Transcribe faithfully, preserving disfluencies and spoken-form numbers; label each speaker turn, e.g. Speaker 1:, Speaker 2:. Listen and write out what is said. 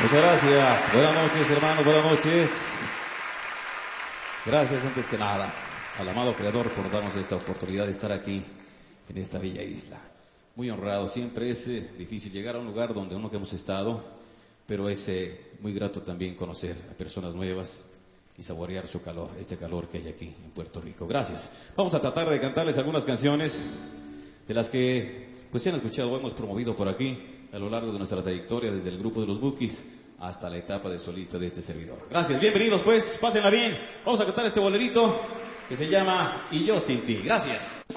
Speaker 1: Muchas gracias. Buenas noches, hermanos. Buenas noches. Gracias, antes que nada, al amado Creador por darnos esta oportunidad de estar aquí en esta bella isla. Muy honrado. Siempre es eh, difícil llegar a un lugar donde uno que hemos estado, pero es eh, muy grato también conocer a personas nuevas y saborear su calor, este calor que hay aquí en Puerto Rico. Gracias. Vamos a tratar de cantarles algunas canciones de las que pues se han escuchado o hemos promovido por aquí a lo largo de nuestra trayectoria, desde el grupo de los Bukis hasta la etapa de solista de este servidor. Gracias, bienvenidos pues, pásenla bien. Vamos a cantar este bolerito que se llama Y yo sin ti. Gracias.